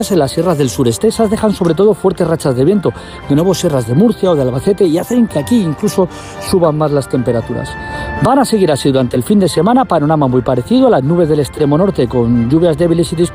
En las sierras del sureste esas dejan sobre todo fuertes rachas de viento, de nuevo sierras de Murcia o de Albacete, y hacen que aquí incluso suban más las temperaturas. Van a seguir así durante el fin de semana, panorama muy parecido a las nubes del extremo norte con lluvias débiles y dispersas.